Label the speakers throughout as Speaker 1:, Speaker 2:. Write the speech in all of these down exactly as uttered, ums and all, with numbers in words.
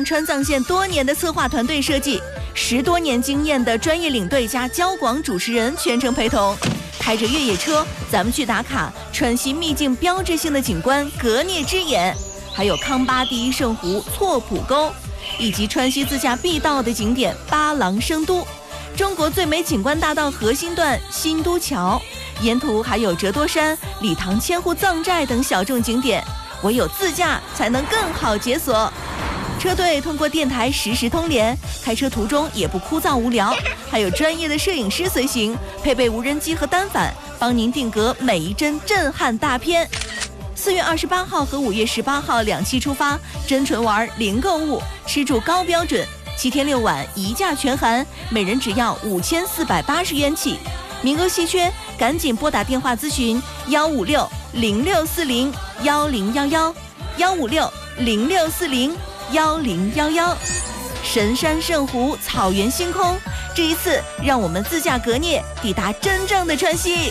Speaker 1: 川藏线多年的策划团队设计，十多年经验的专业领队加交广主持人全程陪同，开着越野车，咱们去打卡川西秘境标志性的景观格聂之眼，还有康巴第一圣湖错浦沟，以及川西自驾必到的景点八郎生都，中国最美景观大道核心段新都桥，沿途还有折多山、理塘千户藏寨等小众景点，唯有自驾才能更好解锁。车队通过电台实时通联，开车途中也不枯燥无聊，还有专业的摄影师随行，配备无人机和单反，帮您定格每一帧震撼大片。四月二十八号和五月十八号两期出发，真纯玩零购物，吃住高标准，七天六晚一价全含，每人只要五千四百八十元起，名额稀缺，赶紧拨打电话咨询幺五六零六四零幺零幺幺幺五六零六四零幺零幺幺。神山圣湖，草原星空，这一次让我们自驾格聂，抵达真正的川西。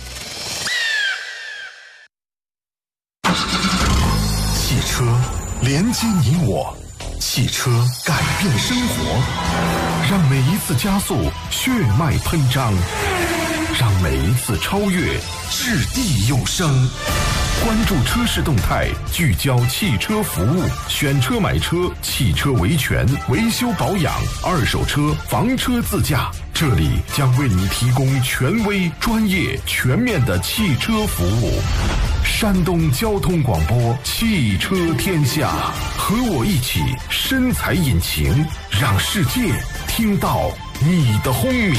Speaker 2: 汽车连接你我，汽车改变生活，让每一次加速血脉喷张，让每一次超越掷地有声。关注车市动态，聚焦汽车服务，选车买车，汽车维权、维修保养，二手车、房车自驾，这里将为你提供权威、专业、全面的汽车服务。山东交通广播汽车天下，和我一起深踩引擎，让世界听到你的轰鸣。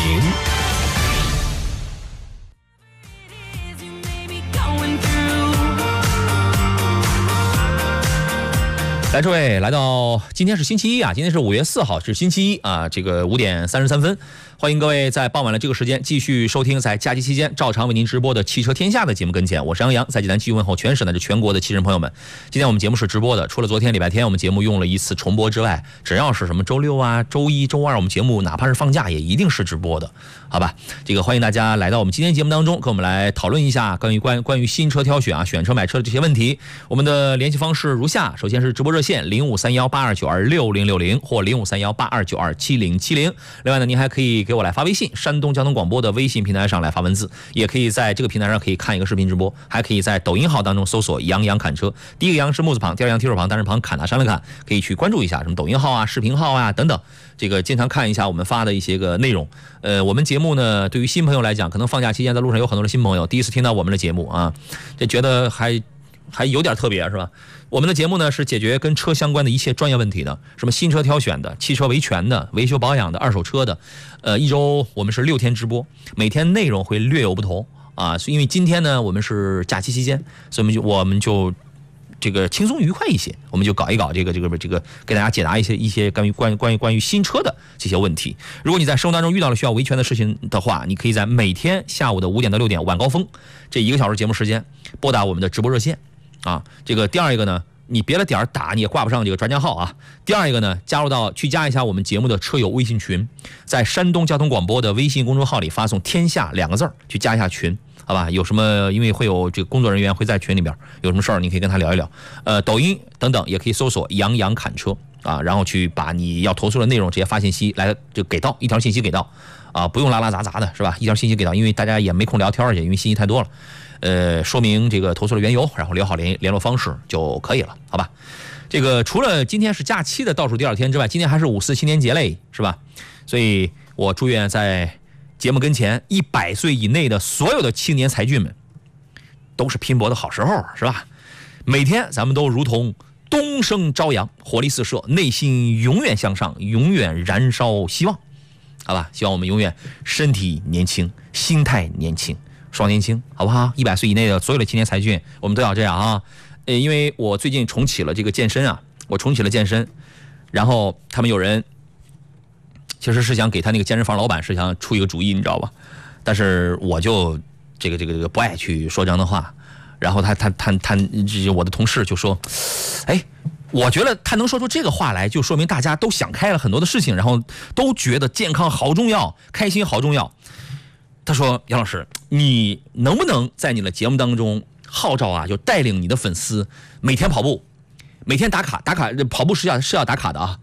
Speaker 3: 来，诸位，来到今天是星期一啊，今天是五月四号，是星期一啊，这个五点三十三分，欢迎各位在傍晚的这个时间继续收听在假期期间照常为您直播的汽车天下的节目跟前，我是杨洋，在济南继续问候全省乃至全国的汽车朋友们。今天我们节目是直播的，除了昨天礼拜天我们节目用了一次重播之外，只要是什么周六啊、周一、周二，我们节目哪怕是放假也一定是直播的，好吧？这个欢迎大家来到我们今天节目当中，跟我们来讨论一下关于关关于新车挑选啊、选车买车的这些问题。我们的联系方式如下：首先是直播热线零五三幺八二九二六零六零或零五三幺八二九二七零七零。另外呢，您还可以给我来发微信，山东交通广播的微信平台上来发文字，也可以在这个平台上可以看一个视频直播，还可以在抖音号当中搜索杨洋侃车，第一个杨是木字旁，第二个杨提手旁，单人旁，侃啊山了侃，可以去关注一下什么抖音号啊、视频号啊等等，这个经常看一下我们发的一些个内容。呃，我们节目呢，对于新朋友来讲，可能放假期间在路上有很多的新朋友第一次听到我们的节目啊，这觉得还还有点特别是吧？我们的节目呢是解决跟车相关的一切专业问题的，什么新车挑选的、汽车维权的、维修保养的、二手车的。呃，一周我们是六天直播，每天内容会略有不同啊。因为今天呢我们是假期期间，所以我们就我们就这个轻松愉快一些，我们就搞一搞这个这个这个，给大家解答一些一些关于关于关于关于新车的这些问题。如果你在生活当中遇到了需要维权的事情的话，你可以在每天下午的五点到六点晚高峰这一个小时节目时间拨打我们的直播热线。啊，这个第二一个呢，你别的点儿打你也挂不上这个专家号啊。第二一个呢，加入到去加一下我们节目的车友微信群，在山东交通广播的微信公众号里发送天下两个字去加一下群，好吧？有什么，因为会有这个工作人员会在群里边，有什么事儿你可以跟他聊一聊。呃，抖音等等也可以搜索杨洋侃车啊，然后去把你要投诉的内容直接发信息来就给到，一条信息给到啊，不用拉拉杂杂的是吧？一条信息给到，因为大家也没空聊天去，因为信息太多了。呃，说明这个投诉的缘由，然后留好联联络方式就可以了，好吧？这个除了今天是假期的倒数第二天之外，今天还是五四青年节嘞，是吧？所以我祝愿在节目跟前一百岁以内的所有的青年才俊们，都是拼搏的好时候，是吧？每天咱们都如同东升朝阳，活力四射，内心永远向上，永远燃烧希望，好吧？希望我们永远身体年轻，心态年轻。双年轻，好不好？一百岁以内的所有的青年才俊，我们都要这样啊！呃，因为我最近重启了这个健身啊，我重启了健身，然后他们有人其实是想给他那个健身房老板是想出一个主意，你知道吧？但是我就这个这个这个不爱去说这样的话，然后他他他他我的同事就说，哎，我觉得他能说出这个话来，就说明大家都想开了很多的事情，然后都觉得健康好重要，开心好重要。他说：“杨老师，你能不能在你的节目当中号召啊，就带领你的粉丝每天跑步，每天打卡，打卡跑步是要是要打卡的啊，